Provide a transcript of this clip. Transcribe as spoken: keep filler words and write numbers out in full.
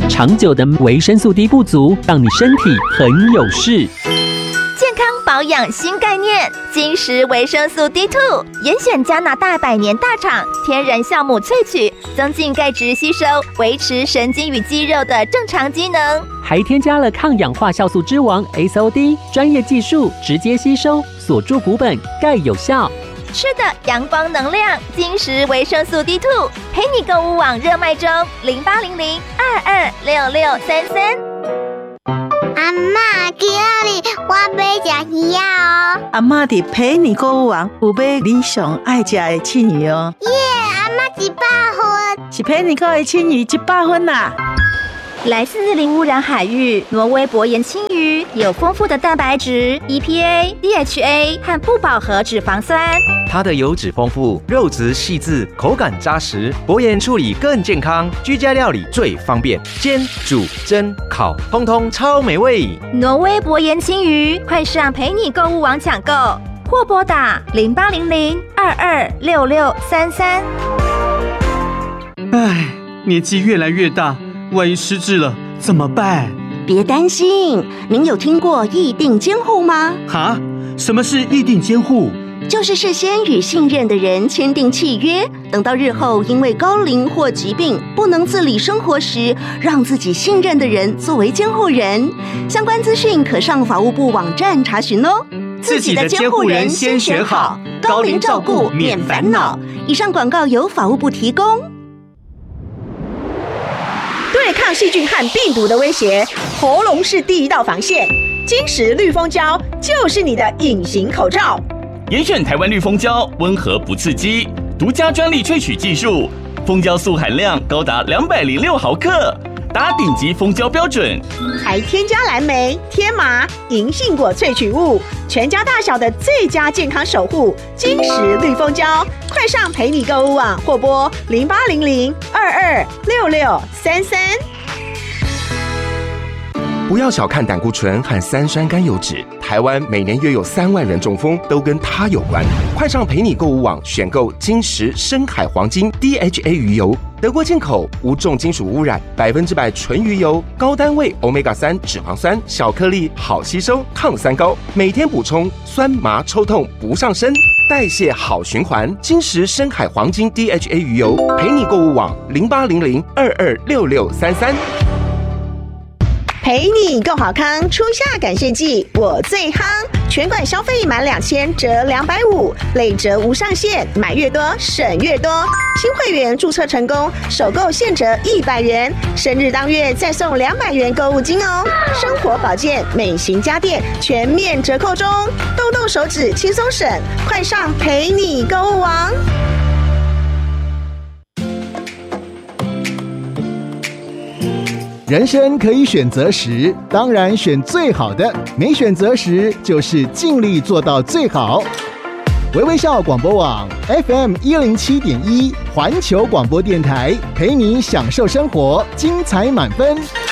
长久的维生素 D 不足，让你身体很有事。 健康保养新概念，金石维生素 D 二 严选加拿大百年大厂天然酵母萃取，增进钙质吸收，维持神经与肌肉的正常机能， 还添加了抗氧化酵素之王 S O D， 专业技术直接吸收，锁住骨本，钙有效。 吃的阳光能量，金石维生素 D 二， 陪你购物网热卖中，零八零零二二六六三三。 阿嬷，今日我要吃鱼啊！ 阿嬷伫陪你购物网有买你上爱吃的青鱼哦。 耶，阿嬷一百分， 是陪你购的青鱼一百分啦！ 来自零污染海域，挪威薄盐青鱼有丰富的蛋白质、E P A、D H A 和不饱和脂肪酸。 它的油脂丰富，肉质细致，口感扎实，薄盐处理更健康，居家料理最方便，煎、煮、蒸、烤，通通超美味。 挪威薄盐青鱼，快上陪你购物网抢购，或拨打零八零零二二六六三三。 唉，年纪越来越大，万一失智了怎么办？ 别担心，您有听过议定监护吗？ 哈？什么是议定监护？ 就是事先与信任的人签订契约，等到日后因为高龄或疾病不能自理生活时，让自己信任的人作为监护人。相关资讯可上法务部网站查询哦。 自己的监护人先选好，高龄照顾免烦恼。 以上广告由法务部提供。 对抗细菌和病毒的威胁，喉咙是第一道防线。金石绿蜂胶就是你的隐形口罩。 严选台湾绿蜂胶，温和不刺激，独家专利萃取技术，蜂胶素含量高达两百零六毫克，达顶级蜂胶标准。 还添加蓝莓、天麻、银杏果萃取物，全家大小的最佳健康守护。金石绿蜂胶，快上陪你购物网或拨零八零零二二六六三三。 不要小看胆固醇和三酸甘油脂，台湾每年约有三万人中风，都跟它有关。快上陪你购物网选购金石深海黄金 D H A 鱼油，德国进口，无重金属污染，百分之百纯鱼油，高单位 欧米伽三 脂肪酸，小颗粒，好吸收，抗三高，每天补充，酸麻抽痛不上身，代谢好循环。金石深海黄金 D H A 鱼油，陪你购物网零八零零二二六六三三。 陪你更好康，初夏感谢季我最夯，全馆消费满两千折两百五，累折无上限，买越多省越多。新会员注册成功，首购现折一百元，生日当月再送两百元购物金哦。生活保健、美型家电全面折扣中，动动手指轻松省，快上陪你购物网。 人生可以选择时，当然选最好的；没选择时，就是尽力做到最好。微微笑广播网 F M 一零七点一，环球广播电台，陪你享受生活，精彩满分。